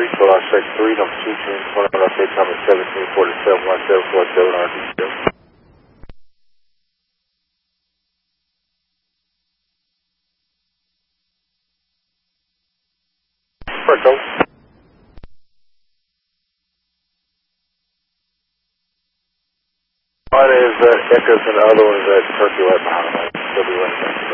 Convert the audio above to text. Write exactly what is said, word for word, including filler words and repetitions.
three, twelve, six, three, number two, ten, twenty, update time is seventeen forty-seven, one seven four seven, R D two. First over. One is uh, Echoes and the other one is at Turkey right behind us. They'll be running back.